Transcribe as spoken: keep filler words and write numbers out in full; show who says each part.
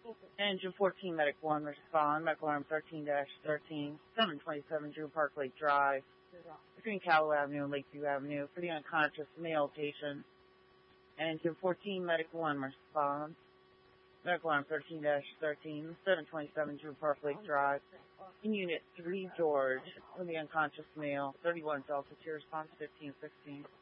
Speaker 1: Engine fourteen, Medic one, respond. Medical alarm thirteen dash thirteen, seven twenty-seven Drew Park Lake Drive, between Callow Avenue and Lakeview Avenue, for the unconscious male patient. Engine fourteen, Medic one, respond. Medical alarm thirteen dash thirteen, seven twenty-seven Drew Park Lake Drive, in Unit three, George, for the unconscious male, thirty-one Delta, to response fifteen sixteen.